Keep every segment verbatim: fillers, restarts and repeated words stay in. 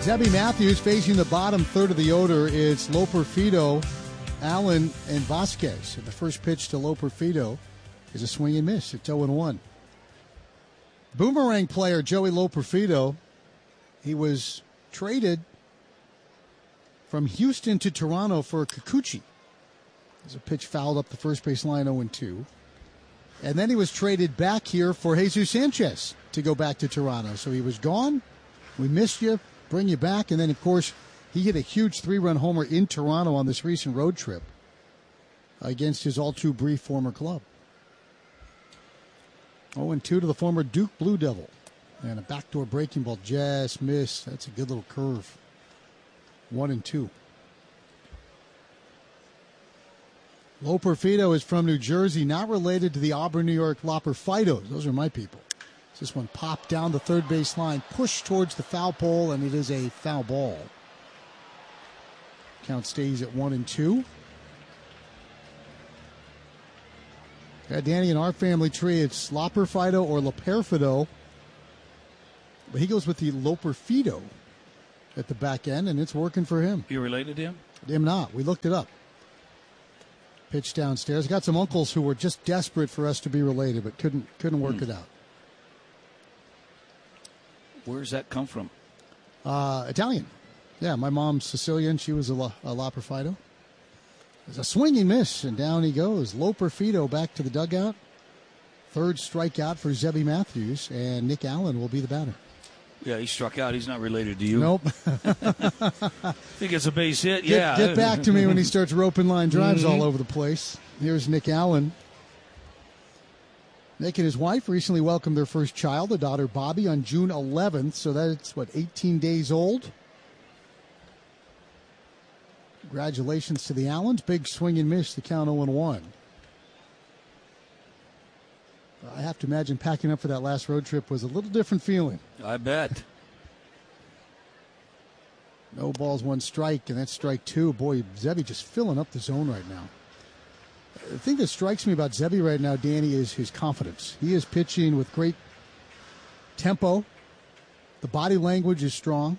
Zebby Matthews facing the bottom third of the order. It's Loperfido, Allen, and Vasquez. And the first pitch to Loperfido is a swing and miss. It's oh and one. Boomerang player Joey Loperfido, he was traded from Houston to Toronto for Kikuchi. There's a pitch fouled up the first base line, oh and two. And then he was traded back here for Jesus Sanchez to go back to Toronto. So he was gone. We missed you. Bring you back. And then, of course, he hit a huge three-run homer in Toronto on this recent road trip against his all-too-brief former club. oh and two to the former Duke Blue Devil. And a backdoor breaking ball just missed. That's a good little curve. one and two. Loperfido is from New Jersey, not related to the Auburn, New York Loperfidos. Those are my people. This one popped down the third base line, pushed towards the foul pole, and it is a foul ball. Count stays at one and two. Yeah, Danny, in our family tree, it's Loperfido or Loperfido. But he goes with the Loperfido at the back end, and it's working for him. You related to him? Him not. We looked it up. Pitch downstairs. Got some uncles who were just desperate for us to be related, but couldn't couldn't work hmm. it out. Where's that come from? Uh, Italian. Yeah, my mom's Sicilian. She was a, La, a Loperfido. There's a swinging miss, and down he goes. Loperfido back to the dugout. Third strikeout for Zebby Matthews, and Nick Allen will be the batter. Yeah, he struck out. He's not related to you. Nope. Think it's a base hit? Get, yeah. Get back to me when he starts roping line drives mm-hmm. all over the place. Here's Nick Allen. Nick and his wife recently welcomed their first child, a daughter, Bobby, on June eleventh. So that's, what, eighteen days old? Congratulations to the Allens. Big swing and miss, the count oh and one. I have to imagine packing up for that last road trip was a little different feeling. I bet. No balls, one strike, and that's strike two. Boy, Zebby just filling up the zone right now. The thing that strikes me about Zebby right now, Danny, is his confidence. He is pitching with great tempo. The body language is strong.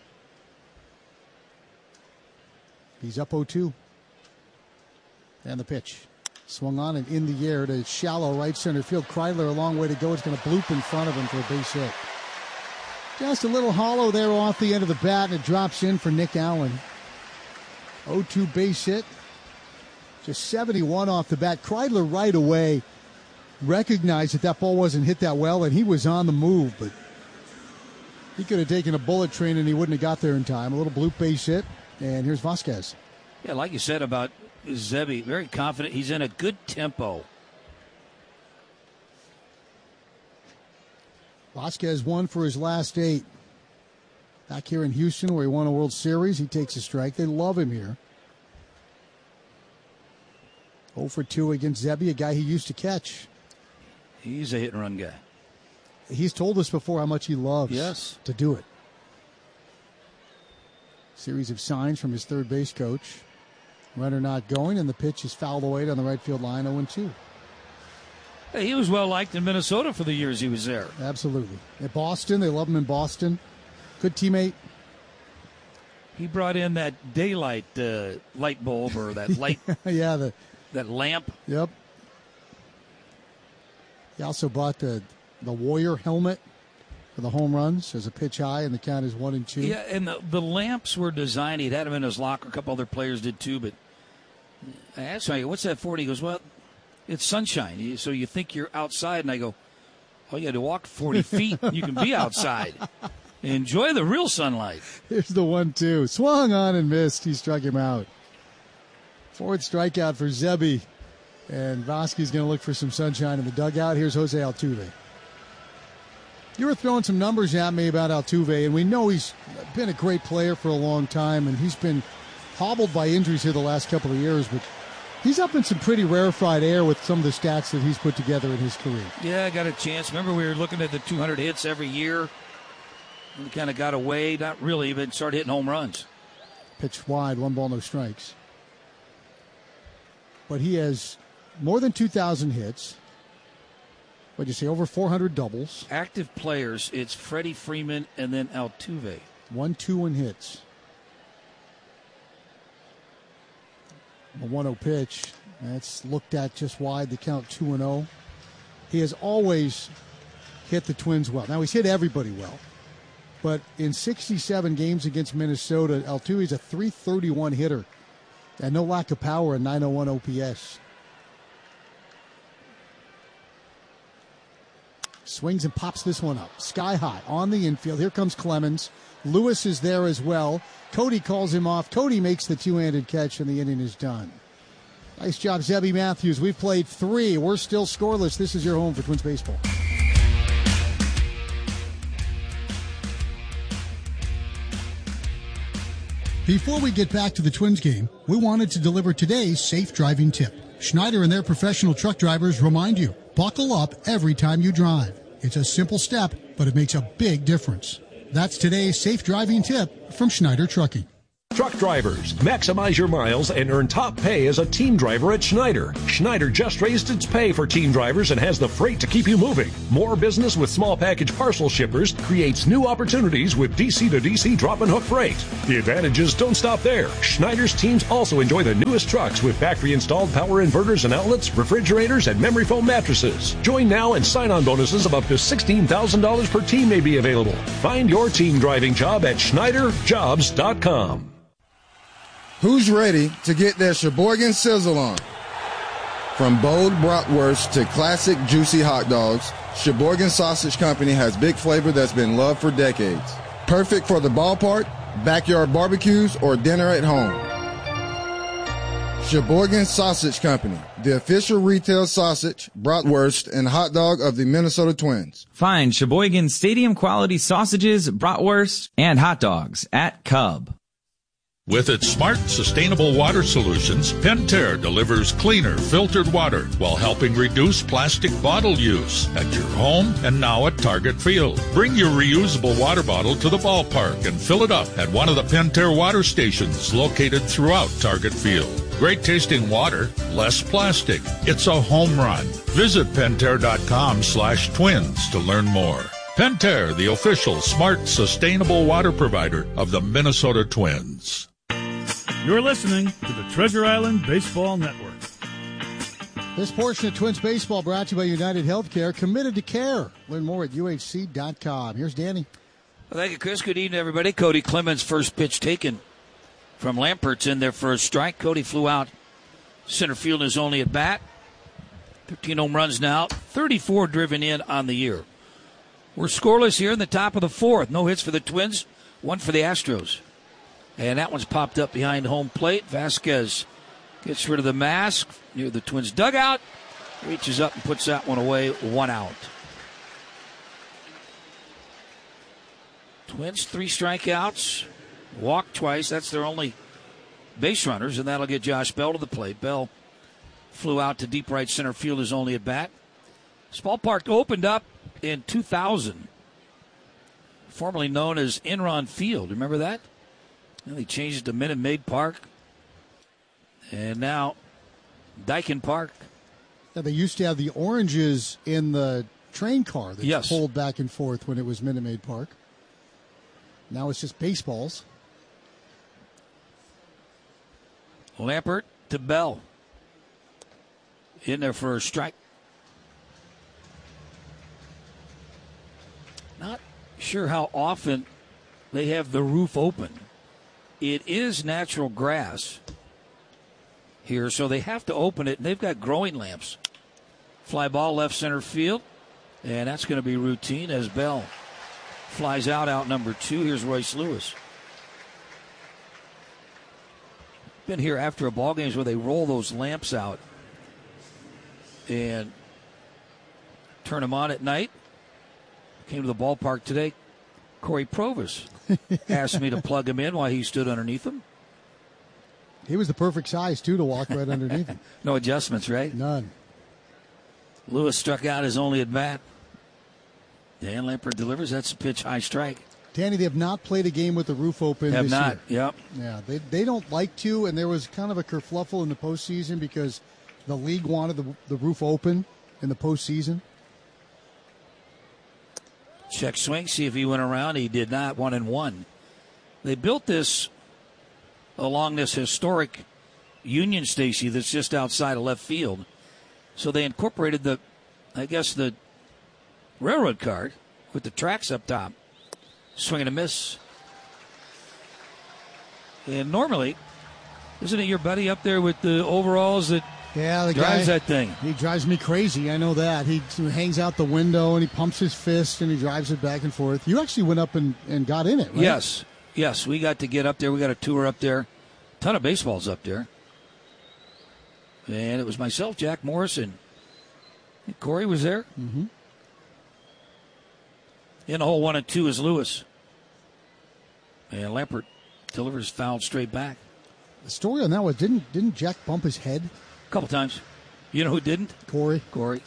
He's up oh two. And the pitch. Swung on and in the air to shallow right center field. Kreidler, a long way to go. It's going to bloop in front of him for a base hit. Just a little hollow there off the end of the bat, and it drops in for Nick Allen. oh two base hit. Just seventy-one off the bat. Kreidler right away recognized that that ball wasn't hit that well, and he was on the move, but he could have taken a bullet train and he wouldn't have got there in time. A little bloop base hit, and here's Vasquez. Yeah, like you said about Zebby, very confident. He's in a good tempo. Vasquez won for his last eight. Back here in Houston where he won a World Series, he takes a strike. They love him here. oh for two against Zebby, a guy he used to catch. He's a hit-and-run guy. He's told us before how much he loves yes. to do it. Series of signs from his third base coach. Runner not going, and the pitch is fouled away down the right field line, oh and two. Hey, he was well-liked in Minnesota for the years he was there. Absolutely. At Boston, they love him in Boston. Good teammate. He brought in that daylight uh, light bulb or that light, yeah, the that lamp. Yep. He also bought the the Warrior helmet for the home runs as a pitch high, and the count is one and two. Yeah, and the, the lamps were designed. He'd had them in his locker. A couple other players did too, but I asked him, what's that for? And he goes, well, it's sunshine. So you think you're outside, and I go, oh, you had to walk forty feet. You can be outside. Enjoy the real sunlight. Here's the one two. Swung on and missed. He struck him out. Fourth strikeout for Zebby. And Vasquez going to look for some sunshine in the dugout. Here's Jose Altuve. You were throwing some numbers at me about Altuve, and we know he's been a great player for a long time, and he's been hobbled by injuries here the last couple of years, but he's up in some pretty rarefied air with some of the stats that he's put together in his career. Yeah, I got a chance. Remember we were looking at the two hundred hits every year? He kind of got away, not really, but started hitting home runs. Pitched wide, one ball, no strikes. But he has more than two thousand hits. What'd you say, over four hundred doubles? Active players, it's Freddie Freeman and then Altuve. One, two, and hits. A one oh pitch. That's looked at just wide. The count two and oh. He has always hit the Twins well. Now, he's hit everybody well. But in sixty-seven games against Minnesota, Altuve's a three thirty-one hitter. And no lack of power, a nine oh one O P S. Swings and pops this one up. Sky high on the infield. Here comes Clemens. Lewis is there as well. Cody calls him off. Cody makes the two-handed catch, and the inning is done. Nice job, Zebby Matthews. We've played three. We're still scoreless. This is your home for Twins baseball. Before we get back to the Twins game, we wanted to deliver today's safe driving tip. Schneider and their professional truck drivers remind you, buckle up every time you drive. It's a simple step, but it makes a big difference. That's today's safe driving tip from Schneider Trucking. Truck drivers, maximize your miles and earn top pay as a team driver at Schneider. Schneider just raised its pay for team drivers and has the freight to keep you moving. More business with small package parcel shippers creates new opportunities with D C to D C drop and hook freight. The advantages don't stop there. Schneider's teams also enjoy the newest trucks with factory installed power inverters and outlets, refrigerators, and memory foam mattresses. Join now and sign-on bonuses of up to sixteen thousand dollars per team may be available. Find your team driving job at Schneider Jobs dot com. Who's ready to get their Sheboygan Sizzle on? From bold bratwurst to classic juicy hot dogs, Sheboygan Sausage Company has big flavor that's been loved for decades. Perfect for the ballpark, backyard barbecues, or dinner at home. Sheboygan Sausage Company, the official retail sausage, bratwurst, and hot dog of the Minnesota Twins. Find Sheboygan Stadium quality sausages, bratwurst, and hot dogs at Cub. With its smart, sustainable water solutions, Pentair delivers cleaner, filtered water while helping reduce plastic bottle use at your home and now at Target Field. Bring your reusable water bottle to the ballpark and fill it up at one of the Pentair water stations located throughout Target Field. Great tasting water, less plastic. It's a home run. Visit Pentair.com slash twins to learn more. Pentair, the official smart, sustainable water provider of the Minnesota Twins. You're listening to the Treasure Island Baseball Network. This portion of Twins Baseball brought to you by United Healthcare, committed to care. Learn more at U H C dot com. Here's Danny. Well, thank you, Chris. Good evening, everybody. Cody Clemens, first pitch taken from Lampert's in there for a strike. Cody flew out. Center field is only at bat. thirteen home runs now. thirty-four driven in on the year. We're scoreless here in the top of the fourth. No hits for the Twins, one for the Astros. And that one's popped up behind home plate. Vasquez gets rid of the mask near the Twins dugout. Reaches up and puts that one away. One out. Twins, three strikeouts. Walked twice. That's their only base runners, and that'll get Josh Bell to the plate. Bell flew out to deep right center field, is only at bat. This ballpark opened up in two thousand, formerly known as Enron Field. Remember that? And they changed it to Minute Maid Park. And now Daikin Park. Yeah, they used to have the oranges in the train car that yes. pulled back and forth when it was Minute Maid Park. Now it's just baseballs. Lampert to Bell. In there for a strike. Not sure how often they have the roof open. It is natural grass here, so they have to open it, and they've got growing lamps. Fly ball left center field, and that's going to be routine as Bell flies out, out number two. Here's Royce Lewis. Been here after a ball games where they roll those lamps out and turn them on at night. Came to the ballpark today. Corey Provis asked me to plug him in while he stood underneath him. He was the perfect size, too, to walk right underneath him. No adjustments, right? None. Lewis struck out his only at bat. Dan Lampert delivers. That's a pitch, high strike. Danny, they have not played a game with the roof open have this not. year. Yep. Yeah, they they don't like to, and there was kind of a kerfluffle in the postseason because the league wanted the, the roof open in the postseason. Check swing, see if he went around. He did not. One and one. They built this along this historic Union Station that's just outside of left field. So they incorporated the, I guess, the railroad cart with the tracks up top. Swing and a miss. And normally, isn't it your buddy up there with the overalls that yeah, the drives guy, that thing? He drives me crazy. I know that. He hangs out the window and he pumps his fist and he drives it back and forth. You actually went up and, and got in it, right? Yes. Yes, we got to get up there. We got a tour up there. Ton of baseballs up there. And it was myself, Jack Morrison. Corey was there. Mm-hmm. In the hole one and two is Lewis. And Lampert delivers foul straight back. The story on that was, didn't didn't Jack bump his head? A couple times. You know who didn't? Corey. Corey.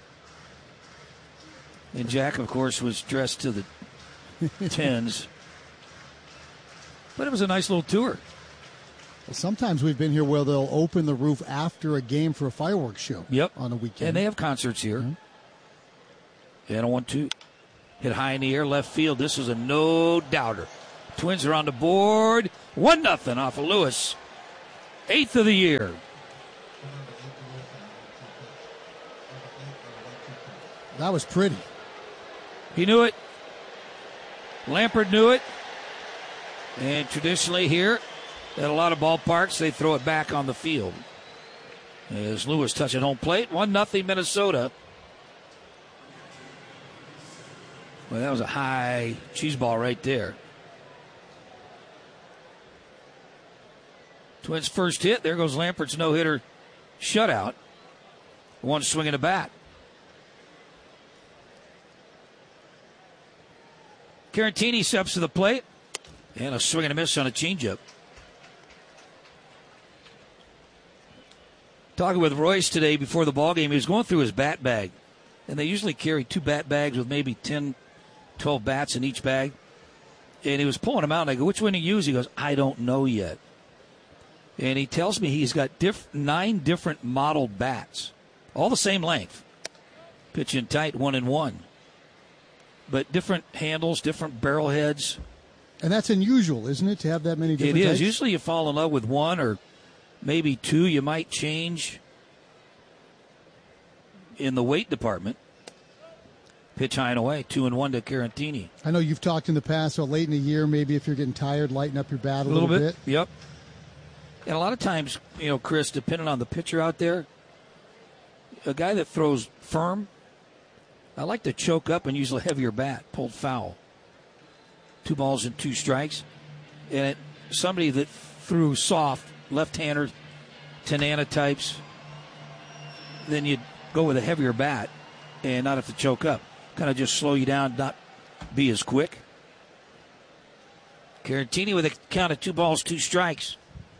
And Jack, of course, was dressed to the tens. But it was a nice little tour. Well, sometimes we've been here where they'll open the roof after a game for a fireworks show. Yep. On a weekend. And they have concerts here. Mm-hmm. And a one two. Hit high in the air, left field. This is a no-doubter. Twins are on the board. One nothing off of Lewis. Eighth of the year. That was pretty. He knew it. Lampert knew it. And traditionally here, at a lot of ballparks, they throw it back on the field. As Lewis touching home plate, one nothing Minnesota. Well, that was a high cheese ball right there. Twins' first hit. There goes Lampert's no-hitter shutout. One swing and a bat. Carantini steps to the plate. And a swing and a miss on a changeup. Talking with Royce today before the ballgame, he was going through his bat bag. And they usually carry two bat bags with maybe ten, twelve bats in each bag. And he was pulling them out, and I go, which one do you use? He goes, I don't know yet. And he tells me he's got diff- nine different modeled bats, all the same length. Pitching tight, one and one. But different handles, different barrel heads. And that's unusual, isn't it, to have that many different It is. types? Usually you fall in love with one or maybe two. You might change in the weight department. Pitch high and away, two and one to Carantini. I know you've talked in the past, so late in the year, maybe if you're getting tired, lighten up your bat a, a little, little bit. bit. Yep. And a lot of times, you know, Chris, depending on the pitcher out there, a guy that throws firm, I like to choke up and use a heavier bat, pulled foul. Two balls and two strikes. And it, somebody that threw soft, left-hander, Tanana types, then you'd go with a heavier bat and not have to choke up. Kind of just slow you down, not be as quick. Carantini with a count of two balls, two strikes.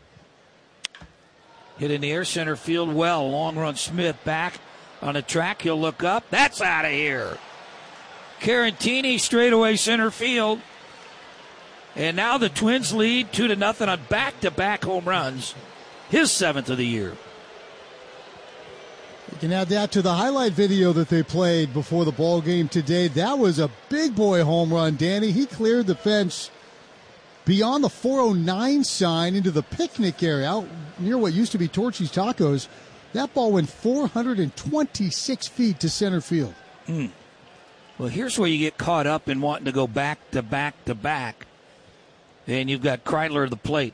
Hit in the air, center field well. Long run, Smith back on the track. He'll look up. That's out of here. Carantini straightaway center field. And now the Twins lead two to nothing on back-to-back home runs. His seventh of the year. You can add that to the highlight video that they played before the ball game today. That was a big boy home run, Danny. He cleared the fence beyond the four oh nine sign into the picnic area, out near what used to be Torchy's Tacos. That ball went four hundred twenty-six feet to center field. Mm. Well, here's where you get caught up in wanting to go back to back to back. And you've got Kreidler at the plate.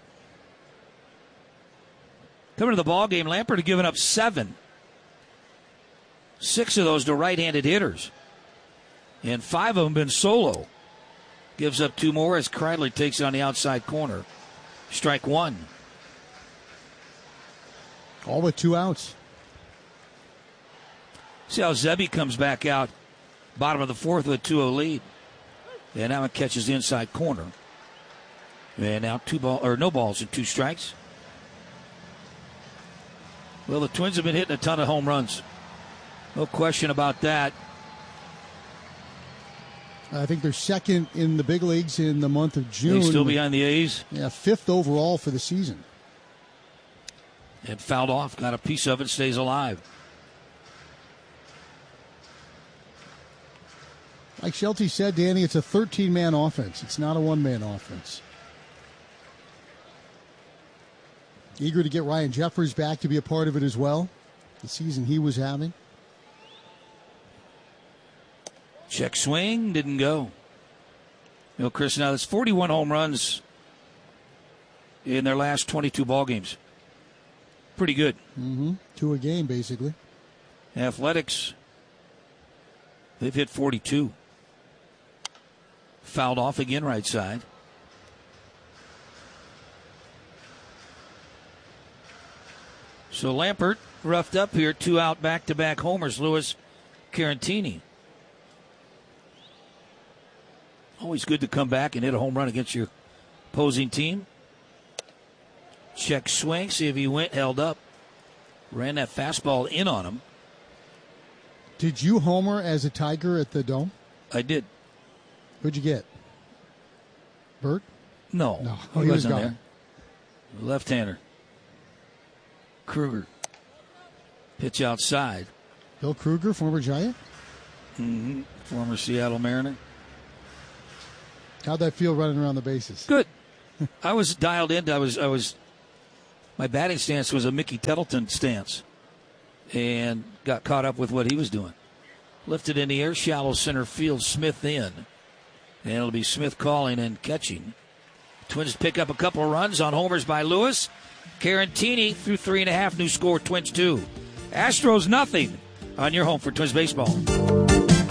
Coming to the ball game, Lampert had given up seven. Six of those to right-handed hitters. And five of them been solo. Gives up two more as Kreidler takes it on the outside corner. Strike one. All with two outs. See how Zebby comes back out. Bottom of the fourth with a two oh lead. And now it catches the inside corner. And now two ball or no balls and two strikes. Well, the Twins have been hitting a ton of home runs. No question about that. I think they're second in the big leagues in the month of June. They still behind the A's. Yeah, fifth overall for the season. And fouled off. Got a piece of it. Stays alive. Like Shelty said, Danny, it's a thirteen-man offense. It's not a one-man offense. Eager to get Ryan Jeffers back to be a part of it as well. The season he was having. Check swing, didn't go. You know, Chris, now that's forty-one home runs in their last twenty-two ball games. Pretty good. Mm-hmm. Two a game, basically. Athletics, they've hit forty-two. Fouled off again, right side. So Lampert roughed up here, two out back-to-back homers. Louis Carantini. Always good to come back and hit a home run against your opposing team. Check swing, see if he went, held up. Ran that fastball in on him. Did you homer as a Tiger at the Dome? I did. Who'd you get? Bert? No. No, he, he was wasn't gone. there. Left-hander. Kruger. Pitch outside. Bill Kruger, former Giant? Mm-hmm. Former Seattle Mariner. How'd that feel running around the bases? Good. I was dialed in. I was, I was, my batting stance was a Mickey Tettleton stance. And got caught up with what he was doing. Lifted in the air, shallow center field, Smith in. And it'll be Smith calling and catching. Twins pick up a couple of runs on homers by Lewis. Carantini through three and a half. New score, Twins two. Astros nothing on your home for Twins baseball.